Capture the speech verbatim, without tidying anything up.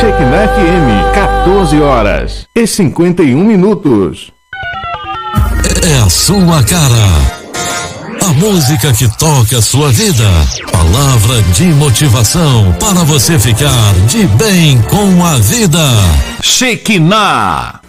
Shekinah F M, quatorze horas e cinquenta e um minutos. É a sua cara. A música que toca a sua vida. Palavra de motivação para você ficar de bem com a vida. Shekinah.